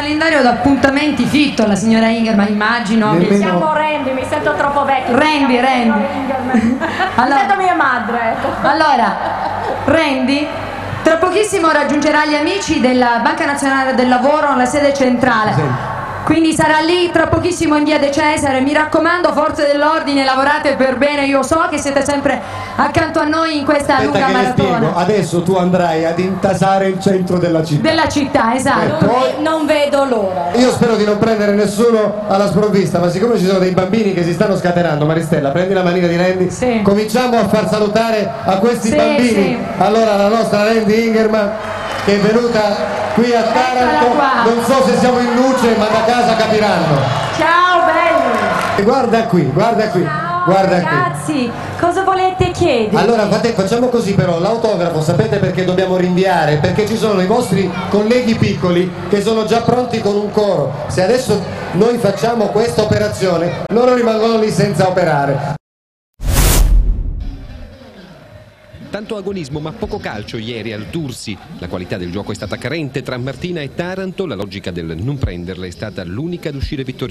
calendario d'appuntamenti fitto la signora Ingerman, immagino. Nemmeno... Siamo Randy, mi sento troppo vecchio. Randy. Allora, mi sento mia madre, ecco. Allora, Randy tra pochissimo raggiungerà gli amici della Banca Nazionale del Lavoro alla sede centrale. Sì. Quindi sarà lì tra pochissimo in via De Cesare. Mi raccomando, forze dell'ordine, lavorate per bene. Io so che siete sempre accanto a noi in questa lunga che maratona. spiego. Adesso tu andrai ad intasare il centro della città. Della città, esatto. Non vedo l'ora. Io spero di non prendere nessuno alla sprovvista, ma siccome ci sono dei bambini che si stanno scatenando, Maristella, prendi la manina di Randy, Sì. cominciamo a far salutare a questi Sì, bambini. sì. Allora la nostra Randy Ingerman, che è venuta qui a Taranto, qua. non so se siamo in luce, ma da casa capiranno. Ciao belli. E guarda qui, guarda qui, Ciao guarda qui. ragazzi, cosa volete chiedere? Allora facciamo così però, l'autografo sapete perché dobbiamo rinviare? Perché ci sono i vostri colleghi piccoli che sono già pronti con un coro. Se adesso noi facciamo questa operazione, loro rimangono lì senza operare. Tanto agonismo ma poco calcio ieri al Tursi. La qualità del gioco è stata carente tra Martina e Taranto, la logica del non prenderla è stata l'unica ad uscire vittoriosa.